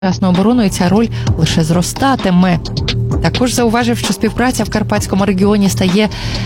сучасною обороною ця роль лише зростатиме. Також зауважив, що співпраця в Карпатському регіоні стає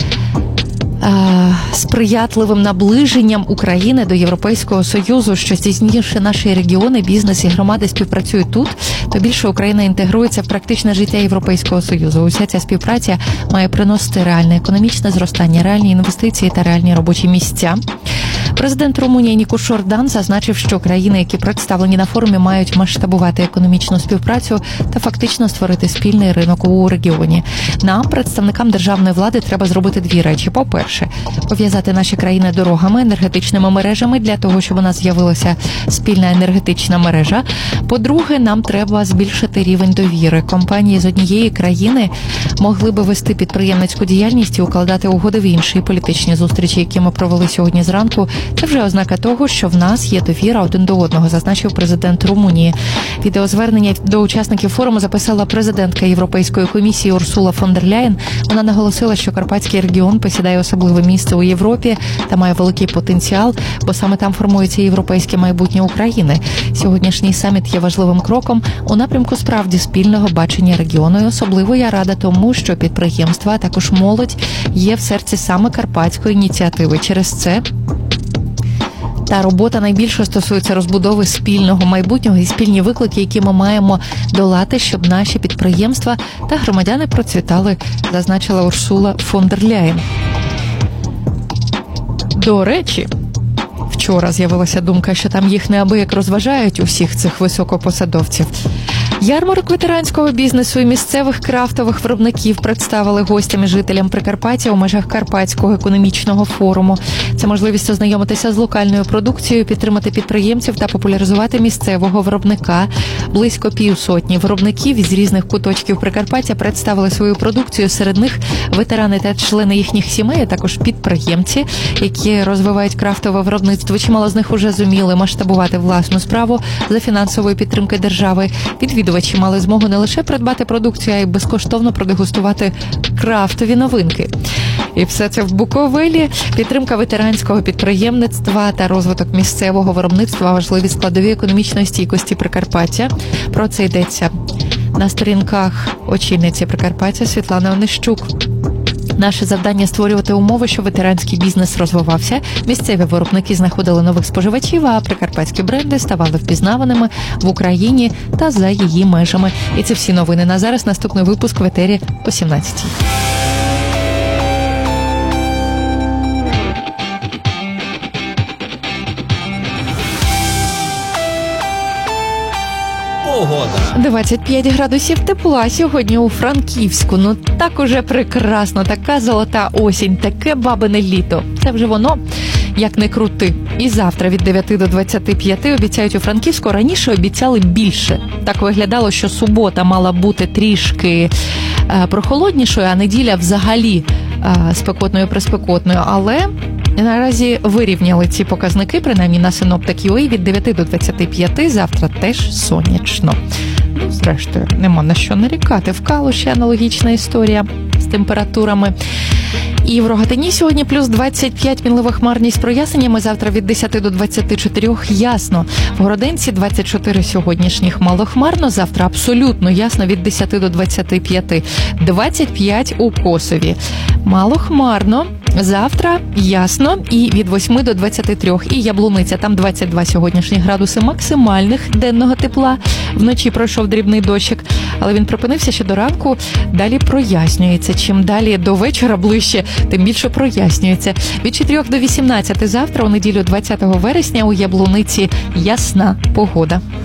сприятливим наближенням України до Європейського Союзу. Що здійснивши наші регіони, бізнес і громади співпрацюють тут, то більше Україна інтегрується в практичне життя Європейського Союзу. Уся ця співпраця має приносити реальне економічне зростання, реальні інвестиції та реальні робочі місця. Президент Румунії Никош Ордан зазначив, що країни, які представлені на форумі, мають масштабувати економічну співпрацю та фактично створити спільний ринок у регіоні. Нам, представникам державної влади, треба зробити дві речі. По-перше, пов'язати наші країни дорогами, енергетичними мережами для того, щоб у нас з'явилася спільна енергетична мережа. По-друге, нам треба збільшити рівень довіри. Компанії з однієї країни могли би вести підприємницьку діяльність і укладати угоди в інші політичні зустрічі, які ми провели сьогодні зранку. Це вже ознака того, що в нас є довіра один до одного, зазначив президент Румунії. Відеозвернення до учасників форуму записала президентка Європейської комісії Урсула фон дер Ляєн. Вона наголосила, що Карпатський регіон посідає особливе місце у Європі та має великий потенціал, бо саме там формується європейське майбутнє України. Сьогоднішній саміт є важливим кроком у напрямку справді спільного бачення регіону. І особливо я рада тому, що підприємства, а також молодь є в серці саме Карпатської ініціативи. Через це та робота найбільше стосується розбудови спільного майбутнього і спільні виклики, які ми маємо долати, щоб наші підприємства та громадяни процвітали, зазначила Урсула фон дер Ляєн. До речі, вчора з'явилася думка, що там їх неабияк розважають усіх цих високопосадовців. Ярмарок ветеранського бізнесу і місцевих крафтових виробників представили гостям і жителям Прикарпаття у межах Карпатського економічного форуму. Це можливість ознайомитися з локальною продукцією, підтримати підприємців та популяризувати місцевого виробника. Близько 50 виробників із різних куточків Прикарпаття представили свою продукцію. Серед них ветерани та члени їхніх сімей, а також підприємці, які розвивають крафтове виробництво. Чимало з них уже зуміли масштабувати власну справу за фінансової підтримки держави. Відвідувачі мали змогу не лише придбати продукцію, а й безкоштовно продегустувати крафтові новинки. І все це в Буковелі. Підтримка ветеранського підприємництва та розвиток місцевого виробництва – важливі складові економічної стійкості Прикарпаття. Про це йдеться на сторінках очільниці Прикарпаття Світлани Онищук. Наше завдання – створювати умови, щоб ветеранський бізнес розвивався, місцеві виробники знаходили нових споживачів, а прикарпатські бренди ставали впізнаваними в Україні та за її межами. І це всі новини на зараз. Наступний випуск в етері о 17-й. Погода. 25 градусів тепла сьогодні у Франківську. Ну так уже прекрасно, така золота осінь, таке бабине літо. Це вже воно, як не крути. І завтра від 9 до 25 обіцяють у Франківську. Раніше обіцяли більше. Так виглядало, що субота мала бути трішки прохолоднішою, а неділя взагалі спекотною-приспекотною. Але наразі вирівняли ці показники, принаймні на Синоптик.ua, від 9 до 25, завтра теж сонячно. Ну, зрештою, нема на що нарікати. В Калуші аналогічна історія з температурами. І в Рогатині сьогодні плюс 25, мінлива хмарність з проясненнями, завтра від 10 до 24 ясно. В Городенці 24 сьогоднішніх малохмарно, завтра абсолютно ясно від 10 до 25. 25 у Косові. Малохмарно, завтра ясно і від 8 до 23. І Яблуниця, там 22 сьогоднішні градуси максимальних денного тепла. Вночі пройшов дрібний дощик, але він припинився ще до ранку, далі прояснюється. Чим далі до вечора ближче, тим більше прояснюється. Від 4 до 18 завтра, у неділю 20 вересня, у Яблуниці ясна погода.